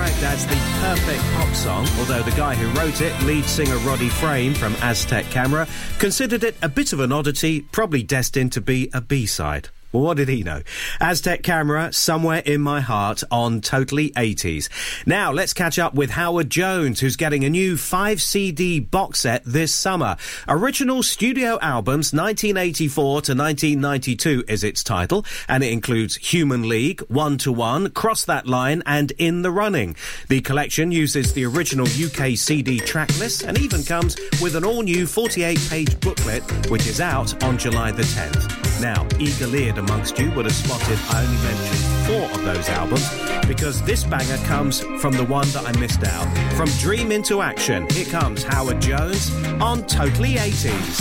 described as the perfect pop song, although the guy who wrote it, lead singer Roddy Frame from Aztec Camera, considered it a bit of an oddity, probably destined to be a B-side. Well, what did he know? Aztec Camera, Somewhere in My Heart on Totally 80s. Now, let's catch up with Howard Jones, who's getting a new 5-CD box set this summer. Original studio albums, 1984 to 1992 is its title, and it includes Human League, One to One, Cross That Line, and In the Running. The collection uses the original UK CD track list and even comes with an all-new 48-page booklet, which is out on July the 10th. Now, eagle-eared amongst you would have spotted I only mentioned 4 of those albums, because this banger comes from the one that I missed out. From Dream into Action, here comes Howard Jones on Totally 80s.